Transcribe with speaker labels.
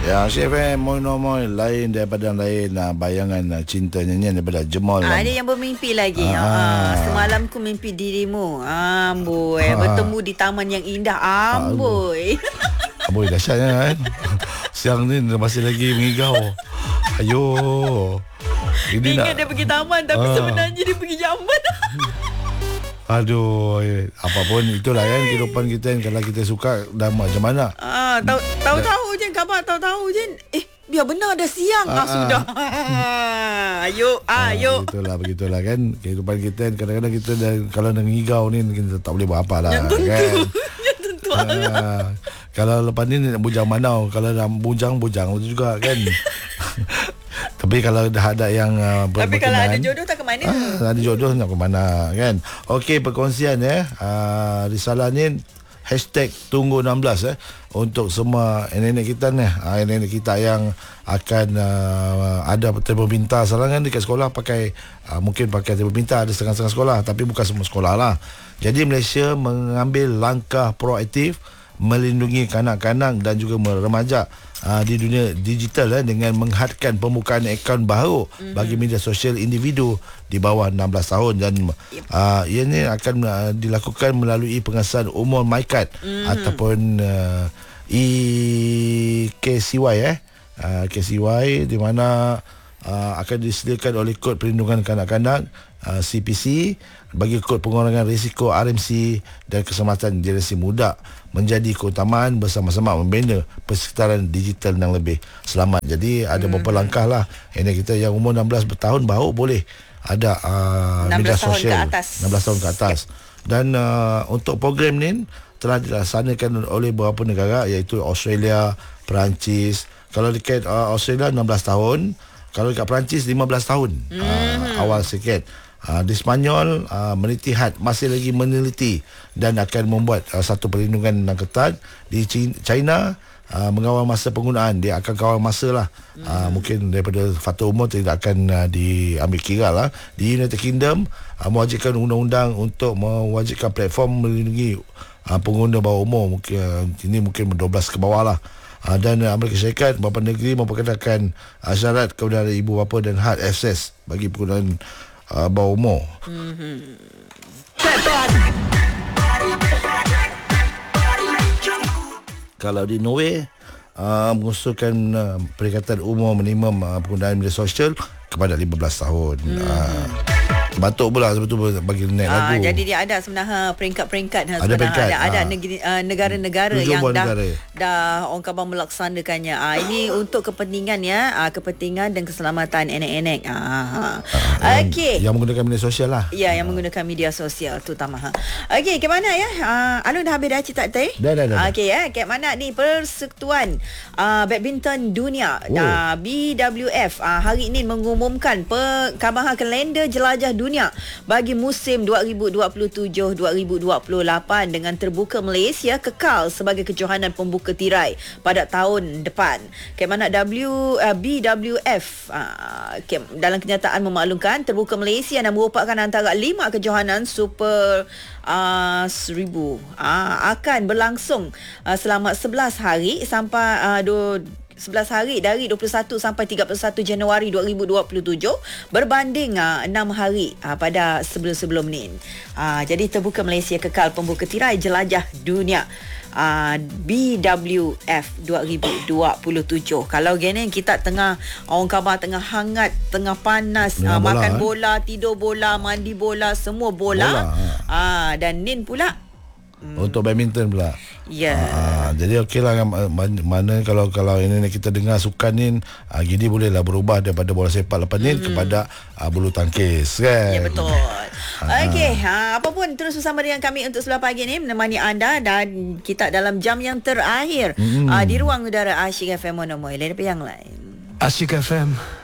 Speaker 1: Ya, Chef Moin lain daripada yang lain, bayangan cinta nyanyian daripada Jemal.
Speaker 2: Ada yang bermimpi lagi. Semalam ku mimpi dirimu. Amboi, bertemu di taman yang indah. Amboi.
Speaker 1: Amboi, dahsyatnya kan. Siang ni masih lagi mengigau. Ayo.
Speaker 2: Dia ingat dia pergi taman, tapi sebenarnya dia pergi jamban.
Speaker 1: Aduh, apapun itulah kan kehidupan kita kan. Kalau kita suka dah macam mana.
Speaker 2: Tahu-tahu je khabar, tahu-tahu je. Biar benar dah siang. Sudah. Ayo. Begitulah kan kehidupan kita kan. Kadang-kadang kita kalau dah ngigau ni kita tak boleh buat apa lah. Yang tentu. Kan? Yang tentu.
Speaker 1: Kalau lepas ni nak bujang manau. Kalau dah bujang betul juga kan. Tapi kalau dah ada yang
Speaker 2: tapi kalau ada jodoh tak ke mana?
Speaker 1: Ada jodoh nak ke mana kan. Okey, perkongsian risalah ni #tunggu16 untuk semua nenek kita ni, nenek kita yang akan ada telefon pintar. Sekarang kan dekat sekolah pakai mungkin pakai telefon pintar, ada setengah-setengah sekolah, tapi bukan semua sekolah lah. Jadi Malaysia mengambil langkah proaktif melindungi kanak-kanak dan juga remaja di dunia digital dengan menghadkan pembukaan akaun baru bagi media sosial individu di bawah 16 tahun dan ianya akan dilakukan melalui pengesahan umur MyKad ataupun KCY KCY, di mana akan disediakan oleh Kod Perlindungan Kanak-kanak CPC bagi kod pengurangan risiko RMC dan keselamatan generasi muda menjadi keutamaan bersama-sama membina persekitaran digital yang lebih selamat. Jadi ada beberapa langkah lah. Ini kita yang umur 16 tahun baru boleh ada media sosial 16 tahun ke atas. Dan untuk program ni telah dilaksanakan oleh beberapa negara iaitu Australia, Perancis. Kalau dekat Australia 16 tahun, kalau dekat Perancis 15 tahun. Awal sikit. Di Sepanyol masih lagi meneliti dan akan membuat satu perlindungan yang ketat. Di China mengawal masa penggunaan, dia akan kawal masa lah. Mungkin daripada faktor umur tidak akan diambil kira lah. Di United Kingdom mewajibkan undang-undang untuk mewajibkan platform melindungi pengguna bawah umur, ini mungkin 12 ke bawah lah. Dan Amerika Syarikat, beberapa negeri memperkenalkan syarat kepada ibu bapa dan had akses bagi penggunaan bawah umur. Kalau di Norway mengusulkan peringkatan umur minimum penggunaan media sosial kepada 15 tahun. Batuk pula sebetulnya bagi naik lagu.
Speaker 2: Jadi dia ada sebenarnya peringkat-peringkat.
Speaker 1: Ada peringkat.
Speaker 2: Ada negara-negara yang dah orang khabar melaksanakannya. Ini untuk kepentingan kepentingan dan keselamatan anak-anak. Okey.
Speaker 1: Yang menggunakan media sosial lah.
Speaker 2: Ya, yang menggunakan media sosial terutama. Okey, ke mana ya? Alun dah habis dah cerita tadi?
Speaker 1: Dah.
Speaker 2: Okey ke mana ni Persekutuan Badminton Dunia BWF hari ini mengumumkan perkembangan kalender jelajah dunia bagi musim 2027-2028 dengan terbuka Malaysia kekal sebagai kejohanan pembuka tirai pada tahun depan. Kemana BWF dalam kenyataan memaklumkan terbuka Malaysia yang merupakan antara 5 kejohanan super 1000 akan berlangsung selama 11 hari sampai 11 hari dari 21 sampai 31 Januari 2027 berbanding 6 hari pada sebelum-sebelum ni. Jadi terbuka Malaysia kekal pembuka tirai jelajah dunia BWF 2027. Kalau gini kita orang khabar tengah hangat, tengah panas, makan bola, tidur bola, mandi bola, semua bola. Dan Nin pula
Speaker 1: untuk badminton pula.
Speaker 2: Ya.
Speaker 1: Jadi okeylah mana kalau ini kita dengar sukan ni gini bolehlah berubah daripada bola sepak lepas ni kepada bulu tangkis kan.
Speaker 2: Ya, betul. Okey, apa pun terus bersama dengan kami untuk sebelah pagi ni menemani anda dan kita dalam jam yang terakhir di ruang udara Asyik FM Monomoy. Lain apa yang lain.
Speaker 3: Asyik FM